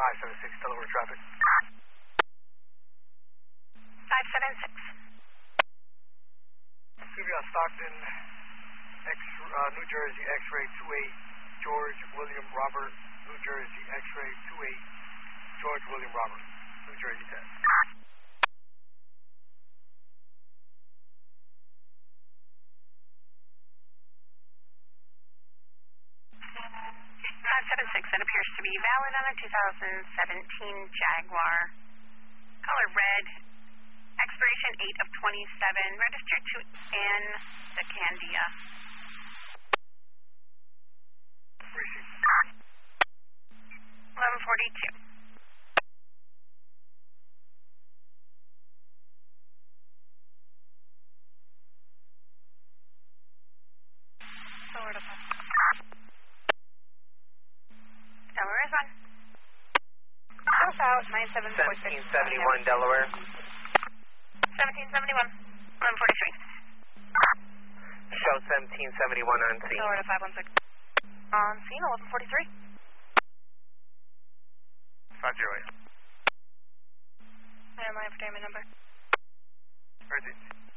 576 Delaware traffic. 576. Civil Stockton, New Jersey, X-ray 28, George William Robert, New Jersey, X-ray 28, George William Robert, New Jersey 10. 576, it appears to be valid on a 2017 Jaguar. Color red. Expiration 8 of 27. Registered to Ann Secandia. Receive. 1142. Delaware is on. South out, 9746. 1771 Delaware. 1771. 1143. Show 1771 on scene. Delaware to 516. On scene, 1143. 508. Landline for Damon number. Ready.